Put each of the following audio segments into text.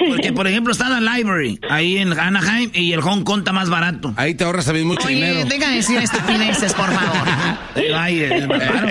Porque, por ejemplo, está la Library ahí en Anaheim y el Hong Kong está más barato. Ahí te ahorras también mucho dinero. Oye, deja de decir estupideces, por favor. Ay, es barato.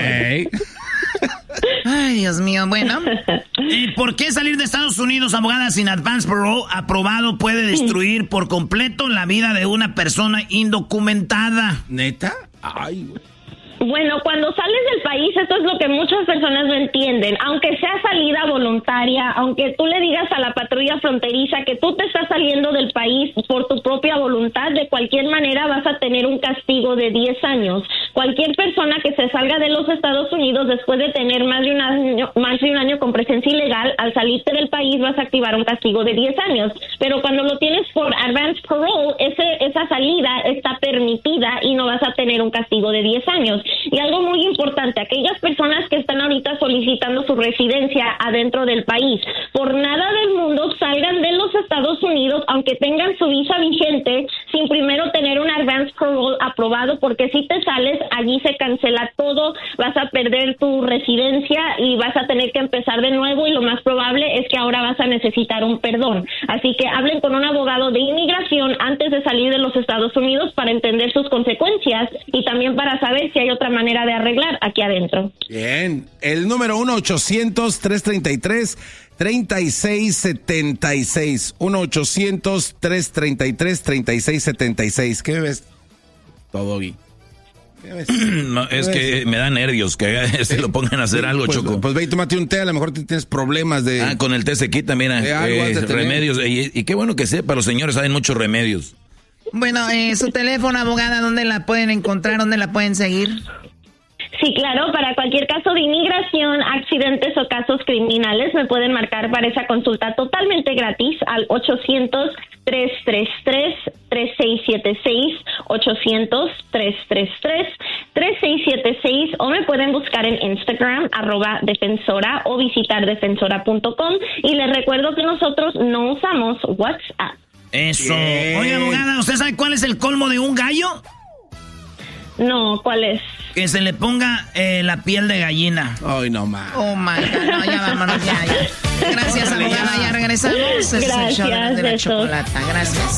Ay, Dios mío, bueno. ¿Por qué salir de Estados Unidos, abogada, sin advance parole aprobado puede destruir por completo la vida de una persona indocumentada? ¿Neta? Ay, güey. Bueno, cuando sales del país, esto es lo que muchas personas no entienden. Aunque sea salida voluntaria, aunque tú le digas a la patrulla fronteriza que tú te estás saliendo del país por tu propia voluntad, de cualquier manera vas a tener un castigo de 10 años. Cualquier persona que se salga de los Estados Unidos después de tener más de un año con presencia ilegal, al salirte del país vas a activar un castigo de 10 años. Pero cuando lo tienes por advance parole, esa salida está permitida y no vas a tener un castigo de 10 años. Y algo muy importante, aquellas personas que están ahorita solicitando su residencia adentro del país, por nada del mundo salgan de los Estados Unidos, aunque tengan su visa vigente, sin primero tener un advance parole aprobado, porque si te sales, allí se cancela todo, vas a perder tu residencia y vas a tener que empezar de nuevo, y lo más probable es que ahora vas a necesitar un perdón. Así que hablen con un abogado de inmigración antes de salir de los Estados Unidos para entender sus consecuencias y también para saber si hay otra manera de arreglar aquí adentro. Bien, el número 1-800-333-3676. 1-800-333-3676. ¿Qué ves? Todo bien. No, es que me da nervios que lo pongan a hacer algo, pues, Choco. Pues ve y tómate un té, a lo mejor tienes problemas de... con el té se quita, mira, remedios. Y qué bueno que sepa, los señores saben muchos remedios. Bueno, su teléfono, abogada, ¿dónde la pueden encontrar? ¿Dónde la pueden seguir? Sí, claro, para cualquier caso de inmigración, accidentes o casos criminales, me pueden marcar para esa consulta totalmente gratis al 800-333-3676, 800-333-3676, o me pueden buscar en Instagram, @defensora, o visitar defensora.com. Y les recuerdo que nosotros no usamos WhatsApp. Eso. Oye, abogada, ¿usted sabe cuál es el colmo de un gallo? No, ¿cuál es? Que se le ponga la piel de gallina. Ay, no más. Oh my God, no, ya vámonos, ya. Gracias, abogada, ya regresamos. Gracias, es el show de la chocolata. Gracias.